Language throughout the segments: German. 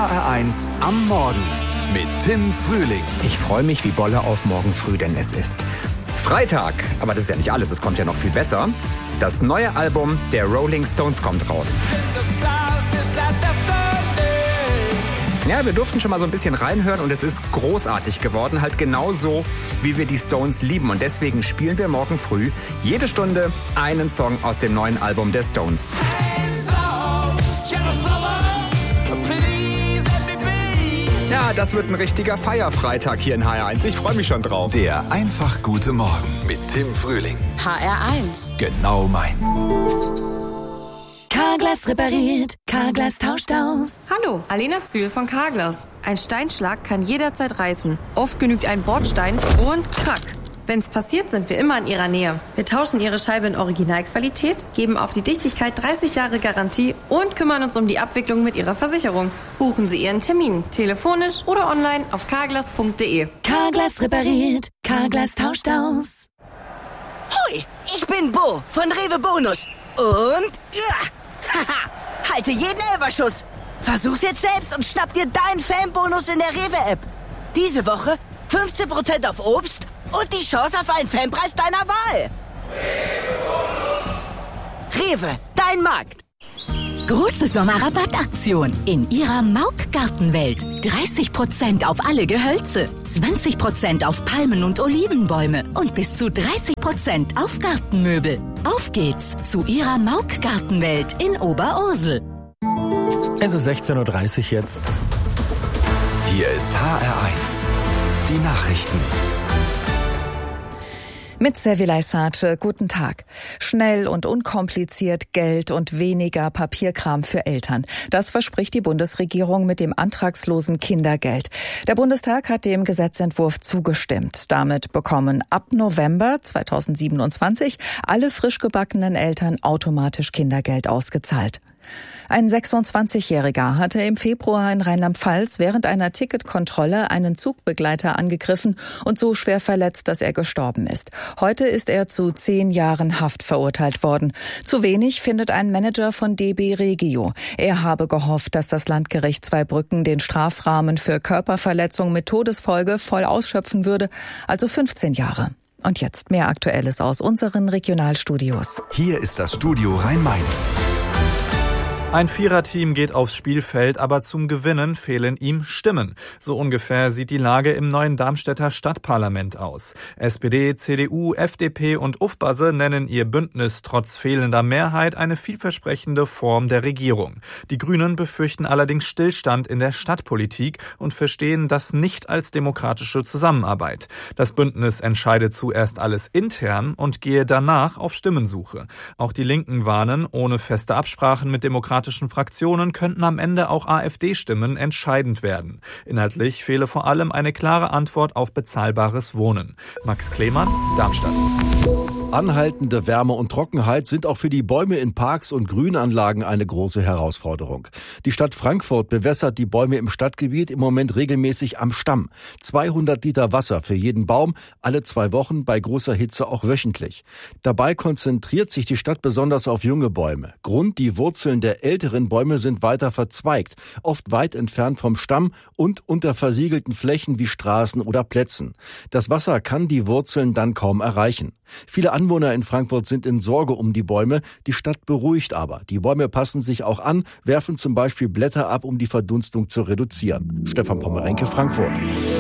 HR1 am Morgen mit Tim Frühling. Ich freue mich wie Bolle auf morgen früh, denn es ist Freitag. Aber das ist ja nicht alles, es kommt ja noch viel besser. Das neue Album der Rolling Stones kommt raus. Ja, wir durften schon mal so ein bisschen reinhören und es ist großartig geworden, halt genauso, wie wir die Stones lieben. Und deswegen spielen wir morgen früh jede Stunde einen Song aus dem neuen Album der Stones. Ja, das wird ein richtiger Feierfreitag hier in HR1. Ich freue mich schon drauf. Der einfach gute Morgen mit Tim Frühling. HR1. Genau meins. Carglass repariert, Carglass tauscht aus. Hallo, Alena Zühl von Carglass. Ein Steinschlag kann jederzeit reißen. Oft genügt ein Bordstein und krack. Wenn's passiert, sind wir immer in Ihrer Nähe. Wir tauschen Ihre Scheibe in Originalqualität, geben auf die Dichtigkeit 30 Jahre Garantie und kümmern uns um die Abwicklung mit Ihrer Versicherung. Buchen Sie Ihren Termin, telefonisch oder online auf carglass.de. Carglass repariert, Carglass tauscht aus. Hoi, ich bin Bo von Rewe Bonus. Und halte jeden Elferschuss. Versuch's jetzt selbst und schnapp dir deinen Fanbonus in der Rewe-App. Diese Woche 15% auf Obst und die Chance auf einen Fanpreis deiner Wahl. Rewe, dein Markt. Große Sommerrabattaktion in Ihrer Mauk-Gartenwelt. 30% auf alle Gehölze, 20% auf Palmen- und Olivenbäume und bis zu 30% auf Gartenmöbel. Auf geht's zu Ihrer Mauk-Gartenwelt in Oberursel. Es ist 16.30 Uhr jetzt. Hier ist HR1. Die Nachrichten. Mit Servilay Sace, guten Tag. Schnell und unkompliziert Geld und weniger Papierkram für Eltern. Das verspricht die Bundesregierung mit dem antragslosen Kindergeld. Der Bundestag hat dem Gesetzentwurf zugestimmt. Damit bekommen ab November 2027 alle frisch gebackenen Eltern automatisch Kindergeld ausgezahlt. Ein 26-Jähriger hatte im Februar in Rheinland-Pfalz während einer Ticketkontrolle einen Zugbegleiter angegriffen und so schwer verletzt, dass er gestorben ist. Heute ist er zu 10 Jahren Haft verurteilt worden. Zu wenig findet ein Manager von DB Regio. Er habe gehofft, dass das Landgericht Zweibrücken den Strafrahmen für Körperverletzung mit Todesfolge voll ausschöpfen würde, also 15 Jahre. Und jetzt mehr Aktuelles aus unseren Regionalstudios. Hier ist das Studio Rhein-Main. Ein Viererteam geht aufs Spielfeld, aber zum Gewinnen fehlen ihm Stimmen. So ungefähr sieht die Lage im neuen Darmstädter Stadtparlament aus. SPD, CDU, FDP und UFBASE nennen ihr Bündnis trotz fehlender Mehrheit eine vielversprechende Form der Regierung. Die Grünen befürchten allerdings Stillstand in der Stadtpolitik und verstehen das nicht als demokratische Zusammenarbeit. Das Bündnis entscheidet zuerst alles intern und gehe danach auf Stimmensuche. Auch die Linken warnen, ohne feste Absprachen mit demokratischen Fraktionen könnten am Ende auch AfD-Stimmen entscheidend werden. Inhaltlich fehle vor allem eine klare Antwort auf bezahlbares Wohnen. Max Klemann, Darmstadt. Anhaltende Wärme und Trockenheit sind auch für die Bäume in Parks und Grünanlagen eine große Herausforderung. Die Stadt Frankfurt bewässert die Bäume im Stadtgebiet im Moment regelmäßig am Stamm. 200 Liter Wasser für jeden Baum, alle 2 Wochen, bei großer Hitze auch wöchentlich. Dabei konzentriert sich die Stadt besonders auf junge Bäume. Grund: die Wurzeln der älteren Bäume sind weiter verzweigt, oft weit entfernt vom Stamm und unter versiegelten Flächen wie Straßen oder Plätzen. Das Wasser kann die Wurzeln dann kaum erreichen. Viele Anwohner in Frankfurt sind in Sorge um die Bäume. Die Stadt beruhigt aber. Die Bäume passen sich auch an, werfen zum Beispiel Blätter ab, um die Verdunstung zu reduzieren. Stefan Pommerenke, Frankfurt.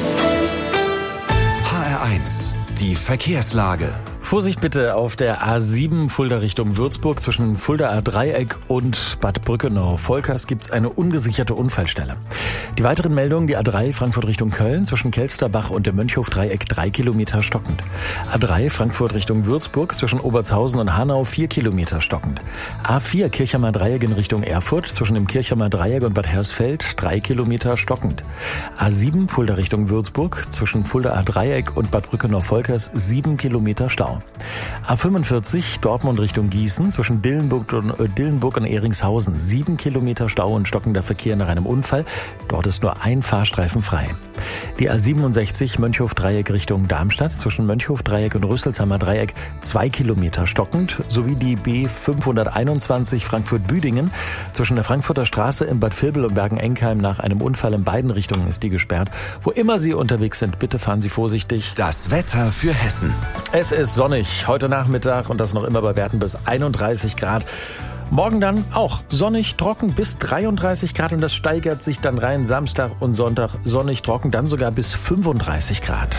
HR1. Die Verkehrslage. Vorsicht bitte auf der A7 Fulda Richtung Würzburg. Zwischen Fuldaer Dreieck und Bad Brückenau-Volkers gibt es eine ungesicherte Unfallstelle. Die weiteren Meldungen: die A3 Frankfurt Richtung Köln zwischen Kelsterbach und dem Mönchhof-Dreieck 3 Kilometer stockend. A3 Frankfurt Richtung Würzburg zwischen Obertshausen und Hanau 4 Kilometer stockend. A4 Kirchheimer Dreieck in Richtung Erfurt zwischen dem Kirchheimer Dreieck und Bad Hersfeld 3 Kilometer stockend. A7 Fulda Richtung Würzburg zwischen Fuldaer Dreieck und Bad Brückenau-Volkers 7 Kilometer Stau. Stau. A45 Dortmund Richtung Gießen zwischen Dillenburg und Ehringshausen. 7 Kilometer Stau und stockender Verkehr nach einem Unfall. Dort ist nur ein Fahrstreifen frei. Die A67 Mönchhof-Dreieck Richtung Darmstadt zwischen Mönchhof-Dreieck und Rüsselsheimer Dreieck 2 Kilometer stockend, sowie die B521 Frankfurt-Büdingen zwischen der Frankfurter Straße in Bad Vilbel und Bergen-Enkheim nach einem Unfall in beiden Richtungen ist die gesperrt. Wo immer Sie unterwegs sind, bitte fahren Sie vorsichtig. Das Wetter für Hessen. Es ist sonnig heute Nachmittag und das noch immer bei Werten bis 31 Grad. Morgen dann auch sonnig, trocken bis 33 Grad und das steigert sich dann rein. Samstag und Sonntag sonnig, trocken, dann sogar bis 35 Grad.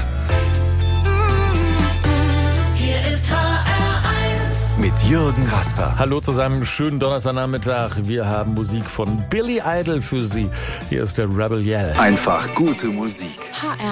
Hier ist HR1 mit Jürgen Rasper. Hallo zusammen, schönen Donnerstagnachmittag. Wir haben Musik von Billy Idol für Sie. Hier ist der Rebel Yell. Einfach gute Musik. HR